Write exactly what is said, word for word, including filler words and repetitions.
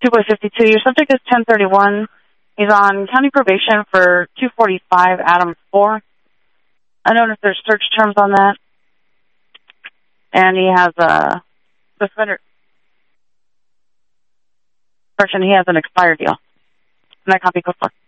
two by fifty-two. Your subject is ten thirty-one. He's on county probation for two forty-five Adam four. I don't know if there's search terms on that. And he has a suspended. Correction, he has an expired deal. Can I copy quick?